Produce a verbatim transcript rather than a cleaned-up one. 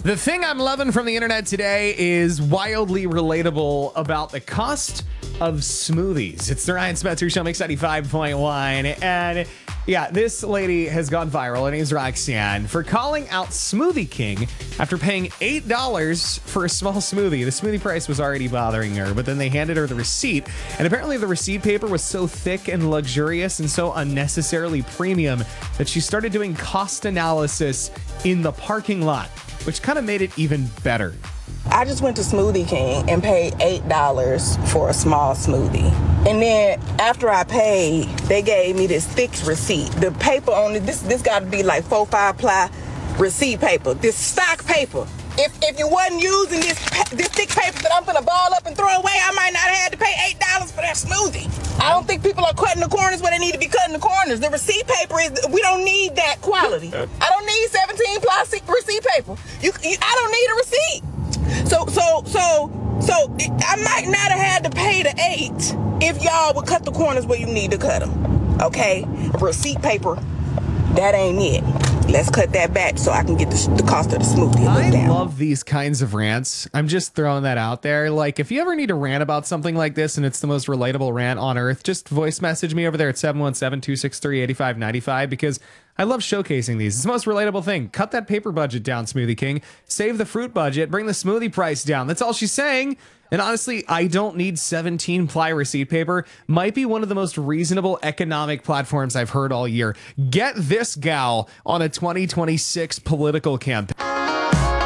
The thing I'm loving from the internet today is wildly relatable about the cost of smoothies. It's the Ryan Spencer Show, Mix ninety-five point one. And yeah, this lady has gone viral. Her name's Roxanne for calling out Smoothie King after paying eight dollars for a small smoothie. The smoothie price was already bothering her, but then they handed her the receipt. And apparently the receipt paper was so thick and luxurious and so unnecessarily premium that she started doing cost analysis in the parking lot, which kind of made it even better. I just went to Smoothie King and paid eight dollars for a small smoothie. And then after I paid, they gave me this thick receipt. The paper on it, this this got to be like four, five ply receipt paper. This stock paper. If if you wasn't using this this thick paper that I'm gonna ball up and throw away, I might not have had to pay eight dollars for that smoothie. I don't think people are cutting the corners where they need to be cutting the corners. The receipt paper is, we don't need that quality. I don't need seventeen plastic receipt paper. You, you I don't need a receipt. So, so, so, so I might not have had to pay the eight if y'all would cut the corners where you need to cut them. Okay? Receipt paper, that ain't it. Let's cut that back so I can get the, the cost of the smoothie a I little down. love these kinds of rants. I'm just throwing that out there. Like, if you ever need to rant about something like this and it's the most relatable rant on earth, just voice message me over there at seven one seven, two six three, eight five nine five because I love showcasing these. It's the most relatable thing. Cut that paper budget down, Smoothie King. Save the fruit budget. Bring the smoothie price down. That's all she's saying. And honestly, I don't need seventeen ply receipt paper. Might be one of the most reasonable economic platforms I've heard all year. Get this gal on a twenty twenty-six political campaign.